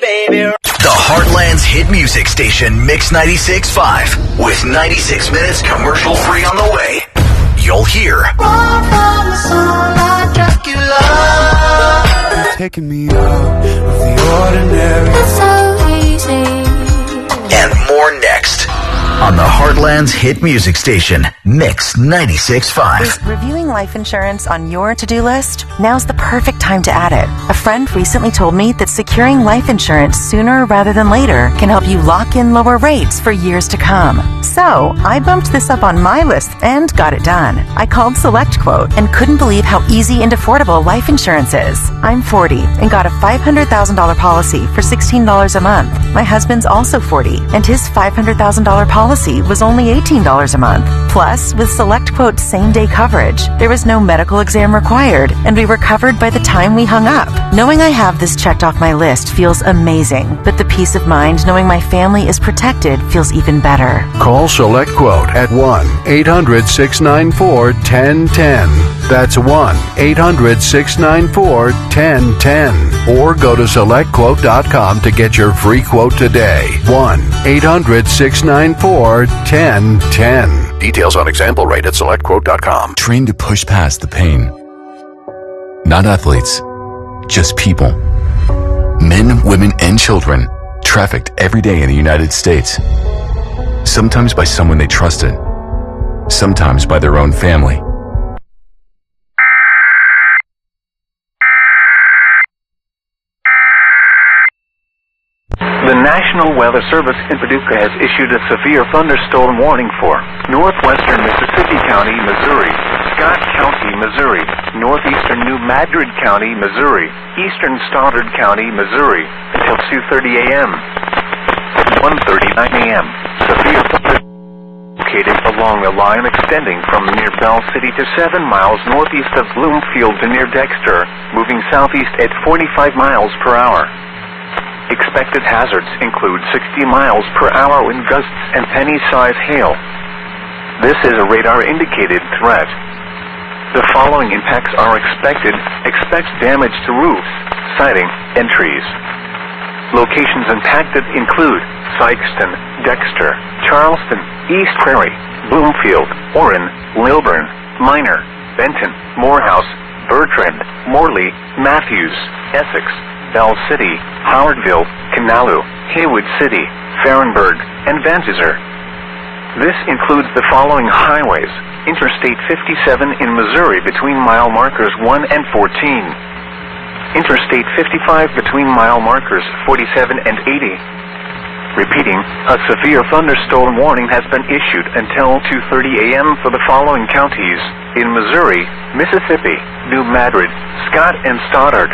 baby. The Heartland's hit music station, Mix 96.5. With 96 minutes commercial free on the way. You'll hear taking me out of the ordinary. It's so easy. And more next on the Heartland's hit music station, Mix 96.5. Is reviewing life insurance on your to-do list? Now's the perfect time to add it. A friend recently told me that securing life insurance sooner rather than later can help you lock in lower rates for years to come. So, I bumped this up on my list and got it done. I called SelectQuote and couldn't believe how easy and affordable life insurance is. I'm 40 and got a $500,000 policy for $16 a month. My husband's also 40 and his $500,000 policy was only $18 a month. Plus, with SelectQuote's same-day coverage, there was no medical exam required and we were covered by the time we hung up. Knowing I have this checked off my list feels amazing, but the peace of mind knowing my family is protected feels even better. Call SelectQuote at 1-800-694-1010. That's 1-800-694-1010. Or go to SelectQuote.com to get your free quote today. 1-800-694-1010. Details on example rate at SelectQuote.com. Trained to push past the pain. Not athletes, just people. Men, women, and children trafficked every day in the United States. Sometimes by someone they trusted, sometimes by their own family. The National Weather Service in Paducah has issued a severe thunderstorm warning for northwestern Mississippi County, Missouri, Scott County, Missouri, northeastern New Madrid County, Missouri, eastern Stoddard County, Missouri, until 2:30 a.m. 1:39 a.m. Severe thunderstorm located along the line extending from near Bell City to 7 miles northeast of Bloomfield to near Dexter, moving southeast at 45 miles per hour. Expected hazards include 60 miles per hour wind gusts and penny-sized hail. This is a radar-indicated threat. The following impacts are expected. Expect damage to roofs, siding, and trees. Locations impacted include Sykeston, Dexter, Charleston, East Prairie, Bloomfield, Orrin, Lilburn, Minor, Benton, Morehouse, Bertrand, Morley, Matthews, Essex, Bell City, Howardville, Kanalu, Haywood City, Farrenburg, and Vancouver. This includes the following highways: Interstate 57 in Missouri between mile markers 1 and 14. Interstate 55 between mile markers 47 and 80. Repeating, a severe thunderstorm warning has been issued until 2:30 a.m. for the following counties: in Missouri, Mississippi, New Madrid, Scott and Stoddard,